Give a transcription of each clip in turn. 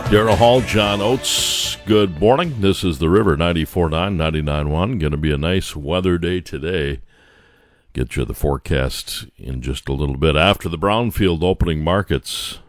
Darrell Hall, John Oates, good morning. This is the River 94.9, 99.1. Going to be a nice weather day today. Get you the forecast in just a little bit after the Brownfield opening markets.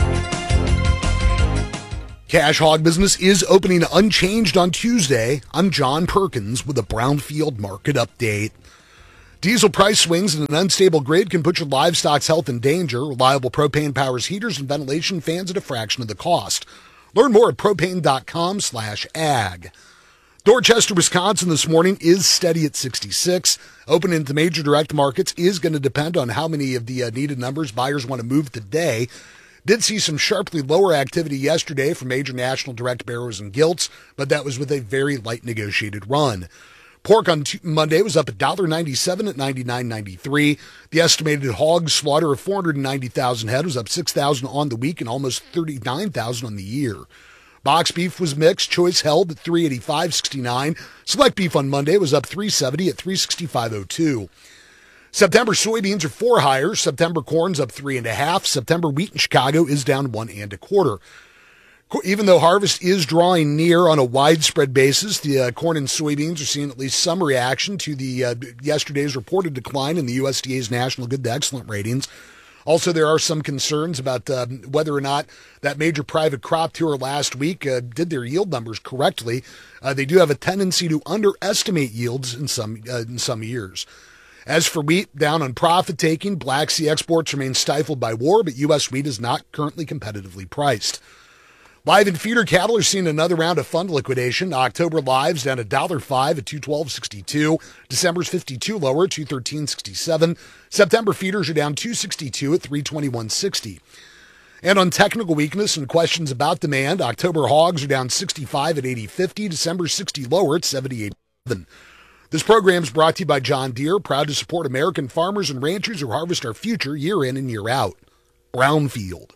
Cash hog business is opening unchanged on Tuesday. I'm John Perkins with a Brownfield market update. Diesel price swings in an unstable grid can put your livestock's health in danger. Reliable propane powers heaters and ventilation fans at a fraction of the cost. Learn more at propane.com/ag. Dorchester, Wisconsin this morning is steady at 66. Open into major direct markets is going to depend on how many of the needed numbers buyers want to move today. Did see some sharply lower activity yesterday from major national direct barrows and gilts, but that was with a very light negotiated run. Pork on Monday was up $1.97 at $99.93. The estimated hog slaughter of 490,000 head was up 6,000 on the week and almost 39,000 on the year. Box beef was mixed. Choice held at $385.69. Select beef on Monday was up $370 at $365.02. September soybeans are 4 higher. September corn's up 3.5. September wheat in Chicago is down 1 1/4. Even though harvest is drawing near on a widespread basis, the corn and soybeans are seeing at least some reaction to the yesterday's reported decline in the USDA's National Good to Excellent ratings. Also, there are some concerns about whether or not that major private crop tour last week did their yield numbers correctly. They do have a tendency to underestimate yields in some years. As for wheat, down on profit-taking, Black Sea exports remain stifled by war, but U.S. wheat is not currently competitively priced. Live and feeder cattle are seeing another round of fund liquidation. October lives down $1.05 at $212.62. December's 52 lower at $213.67. September feeders are down $262 at $321.60. And on technical weakness and questions about demand, October hogs are down 65 at $80.50. December's 60 lower at $78.11. This program is brought to you by John Deere, proud to support American farmers and ranchers who harvest our future year in and year out. Brownfield.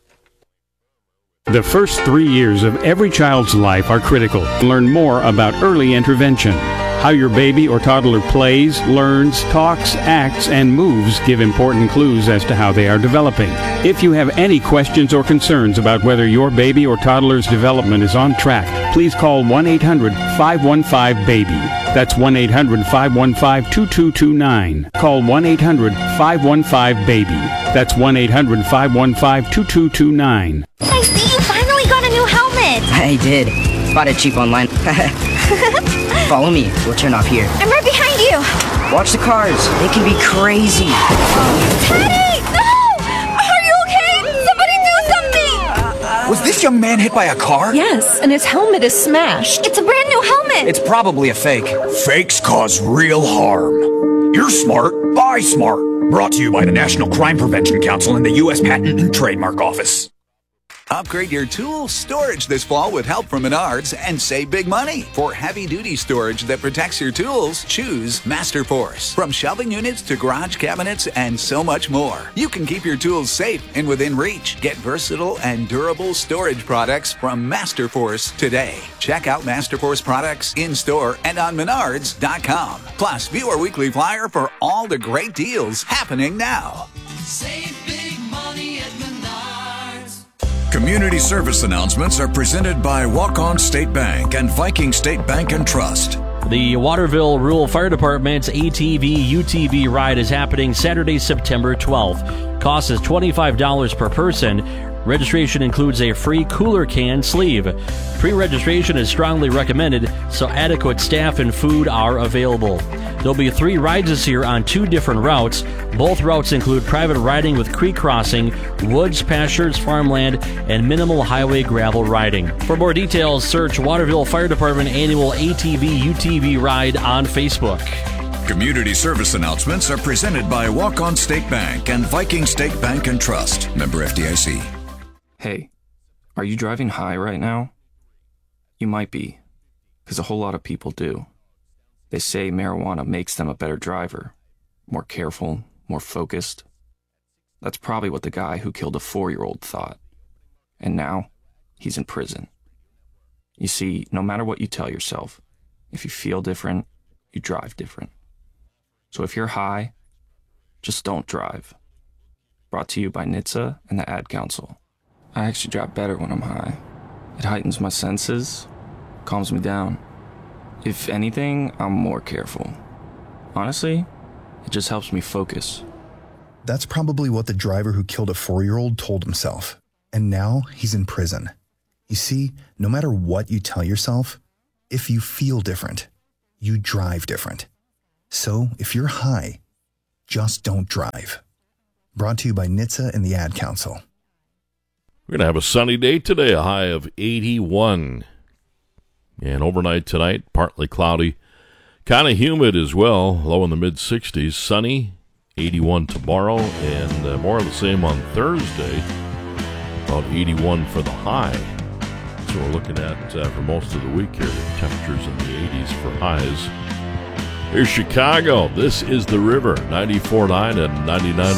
The first 3 years of every child's life are critical. Learn more about early intervention. How your baby or toddler plays, learns, talks, acts, and moves give important clues as to how they are developing. If you have any questions or concerns about whether your baby or toddler's development is on track, please call 1-800-515-BABY. That's 1-800-515-2229. Call 1-800-515-BABY. That's 1-800-515-2229. I see you finally got a new helmet. I did. Bought it cheap online. Follow me. We'll turn off here. I'm right behind you. Watch the cars. They can be crazy. Teddy! No! Are you okay? Somebody do something! Was this young man hit by a car? Yes, and his helmet is smashed. It's a brand new helmet. It's probably a fake. Fakes cause real harm. You're smart. Buy smart. Brought to you by the National Crime Prevention Council and the U.S. Patent and Trademark Office. Upgrade your tool storage this fall with help from Menards and save big money. For heavy-duty storage that protects your tools, choose Masterforce. From shelving units to garage cabinets and so much more, you can keep your tools safe and within reach. Get versatile and durable storage products from Masterforce today. Check out Masterforce products in-store and on Menards.com. Plus, view our weekly flyer for all the great deals happening now. Save big money at Menards. Community service announcements are presented by Walk-On State Bank and Viking State Bank and Trust. The Waterville Rural Fire Department's ATV UTV ride is happening Saturday, September 12th. Cost is $25 per person. Registration includes a free cooler can sleeve. Pre-registration is strongly recommended, so adequate staff and food are available. There'll be 3 rides this year on 2 different routes. Both routes include private riding with creek crossing, woods, pastures, farmland, and minimal highway gravel riding. For more details, search Waterville Fire Department Annual ATV UTV Ride on Facebook. Community service announcements are presented by Walk-On State Bank and Viking State Bank and Trust. Member FDIC. Hey, are you driving high right now? You might be, because a whole lot of people do. They say marijuana makes them a better driver, more careful, more focused. That's probably what the guy who killed a 4-year-old thought. And now, he's in prison. You see, no matter what you tell yourself, if you feel different, you drive different. So if you're high, just don't drive. Brought to you by NHTSA and the Ad Council. I actually drive better when I'm high. It heightens my senses, calms me down. If anything, I'm more careful. Honestly, it just helps me focus. That's probably what the driver who killed a 4-year-old told himself. And now he's in prison. You see, no matter what you tell yourself, if you feel different, you drive different. So if you're high, just don't drive. Brought to you by NHTSA and the Ad Council. We're going to have a sunny day today, a high of 81. And overnight tonight, partly cloudy. Kind of humid as well, low in the mid-60s. Sunny, 81 tomorrow, and more of the same on Thursday. About 81 for the high. So we're looking at, for most of the week here, temperatures in the 80s for highs. Here's Chicago. This is The River, 94.9 and 99.